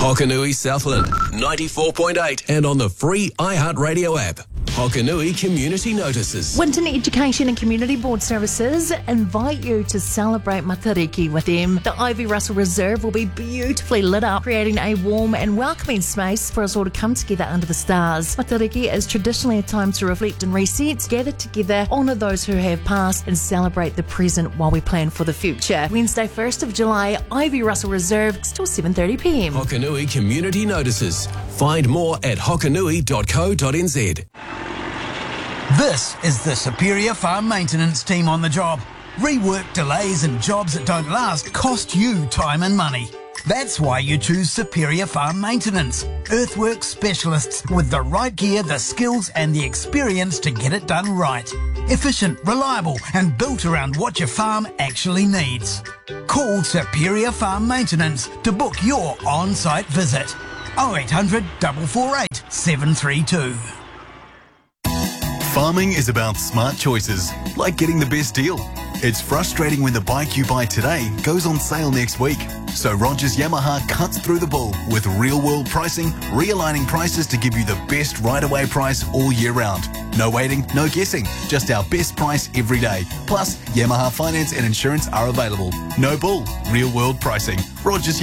Hokanui Southland, 94.8 and on the free iHeartRadio app. Hokanui Community Notices. Winton Education and Community Board Services invite you to celebrate Matariki with them. The Ivy Russell Reserve will be beautifully lit up, creating a warm and welcoming space for us all to come together under the stars. Matariki is traditionally a time to reflect and reset, gather together, honour those who have passed and celebrate the present while we plan for the future. Wednesday 1st of July, Ivy Russell Reserve till 7:30pm. Hokanui Community Notices. Find more at hokanui.co.nz. This is the Superior Farm Maintenance team on the job. Rework delays and jobs that don't last cost you time and money. That's why you choose Superior Farm Maintenance. Earthwork specialists with the right gear, the skills and the experience to get it done right. Efficient, reliable and built around what your farm actually needs. Call Superior Farm Maintenance to book your on-site visit. 0800 448 732. Farming is about smart choices, like getting the best deal. It's frustrating when the bike you buy today goes on sale next week. So Rogers Yamaha cuts through the bull with real-world pricing, realigning prices to give you the best right-away price all year round. No waiting, no guessing, just our best price every day. Plus, Yamaha finance and insurance are available. No bull, real-world pricing. Rogers